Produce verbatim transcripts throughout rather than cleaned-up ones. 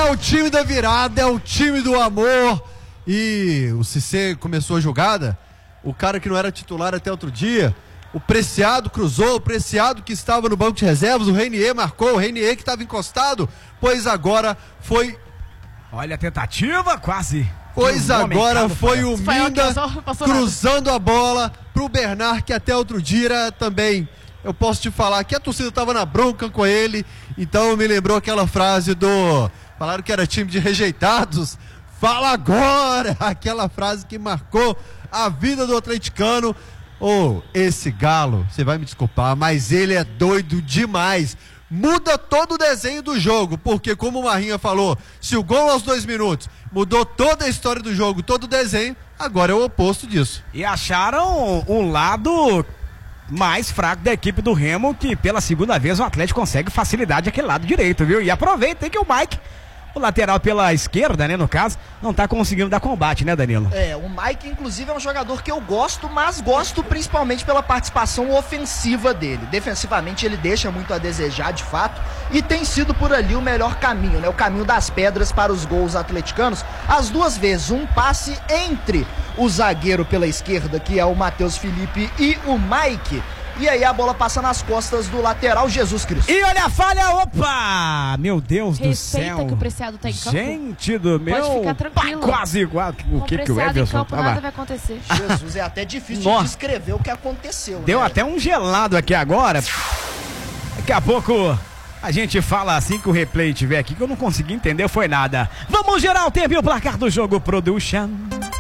o time da virada, é o time do amor. E o Cissé começou a jogada, o cara que não era titular até outro dia, o Preciado cruzou, o Preciado que estava no banco de reservas, o Reinier marcou, o Reinier que estava encostado, pois agora foi... Olha a tentativa, quase. Pois agora foi o Minda cruzando a bola pro Bernard, que até outro dia era também... Eu posso te falar que a torcida estava na bronca com ele, então me lembrou aquela frase do... Falaram que era time de rejeitados. Fala agora! Aquela frase que marcou a vida do atleticano. Oh, esse Galo, você vai me desculpar, mas ele é doido demais. Muda todo o desenho do jogo, porque como o Marrinha falou, se o gol aos dois minutos mudou toda a história do jogo, todo o desenho, agora é o oposto disso. E acharam um lado mais fraco da equipe do Remo, que pela segunda vez o Atlético consegue facilidade aquele lado direito, viu? E aproveita que o Mike, o lateral pela esquerda, né, no caso, não tá conseguindo dar combate, né, Danilo? É, o Mike, inclusive, é um jogador que eu gosto, mas gosto principalmente pela participação ofensiva dele. Defensivamente, ele deixa muito a desejar, de fato, e tem sido por ali o melhor caminho, né? O caminho das pedras para os gols atleticanos. As duas vezes, um passe entre o zagueiro pela esquerda, que é o Matheus Felipe, e o Mike. E aí a bola passa nas costas do lateral Jesus Cristo. E olha a falha, opa! Meu Deus do céu. Respeita que o Preciado tá em campo. Gente do meu... Pode ficar tranquilo. Pá, quase igual. O que que o Everson em campo, tava... nada vai acontecer. Jesus, é até difícil Nossa. de descrever o que aconteceu. Deu né? até um gelado aqui agora. Daqui a pouco a gente fala assim que o replay tiver aqui, que eu não consegui entender, foi nada. Vamos gerar o tempo e o placar do jogo, Production.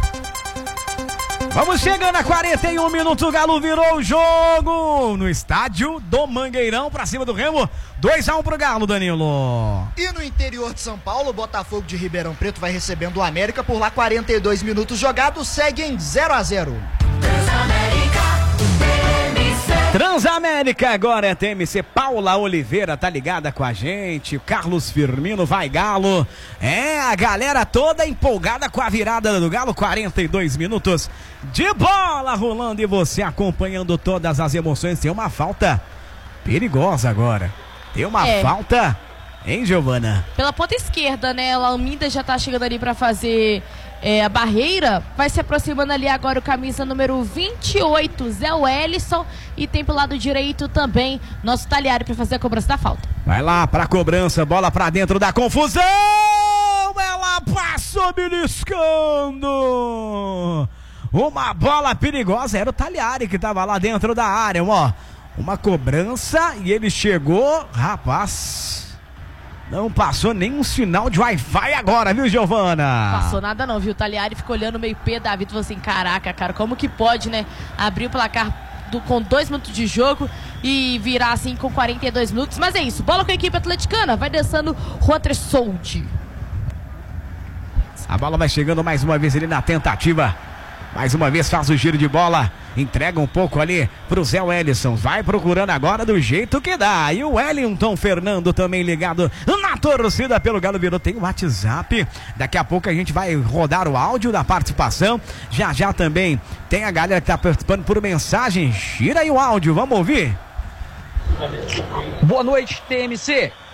Vamos chegando a quarenta e um minutos, o Galo virou o jogo no estádio do Mangueirão pra cima do Remo, dois a um pro Galo, Danilo. E no interior de São Paulo, o Botafogo de Ribeirão Preto vai recebendo o América, por lá quarenta e dois minutos jogados, segue em zero a zero. Transamérica agora é T M C. Paula Oliveira tá ligada com a gente. O Carlos Firmino, vai Galo. É, a galera toda empolgada com a virada do Galo. quarenta e dois minutos de bola rolando e você acompanhando todas as emoções. Tem uma falta perigosa agora. Tem uma É. falta, hein, Giovana? Pela ponta esquerda, né? O Almeida já tá chegando ali pra fazer é, a barreira. Vai se aproximando ali agora o camisa número vinte e oito, Zé Wellison. E tem pro lado direito também nosso Talhari pra fazer a cobrança da falta. Vai lá pra cobrança, bola pra dentro da confusão. Ela passou beliscando. Uma bola perigosa. Era o Talhari que tava lá dentro da área, ó. Uma cobrança e ele chegou, rapaz. Não passou nenhum sinal de Wi-Fi agora, viu, Giovana? Passou nada não, viu? O Talhari ficou olhando meio pé, Davi falou assim, caraca, cara, como que pode, né? Abrir o placar do, com dois minutos de jogo e virar assim com quarenta e dois minutos. Mas é isso, bola com a equipe atleticana, vai dançando Rotersold. A bola vai chegando mais uma vez ali na tentativa. Mais uma vez faz o giro de bola. Entrega um pouco ali pro Zé Wellison. Vai procurando agora do jeito que dá. E o Wellington Fernando também ligado na torcida pelo Galo virou. Tem o WhatsApp. Daqui a pouco a gente vai rodar o áudio da participação. Já já também tem a galera que tá participando por mensagem. Gira aí o áudio. Vamos ouvir. Boa noite, T M C.